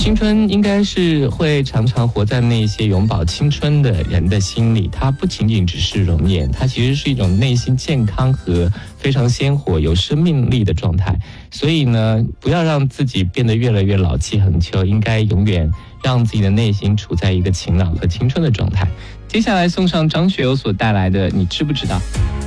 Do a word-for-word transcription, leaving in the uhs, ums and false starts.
青春应该是会常常活在那些永葆青春的人的心里，它不仅仅只是容颜，它其实是一种内心健康和非常鲜活、有生命力的状态。所以呢，不要让自己变得越来越老气横秋，应该永远让自己的内心处在一个晴朗和青春的状态。接下来送上张学友所带来的《你知不知道》。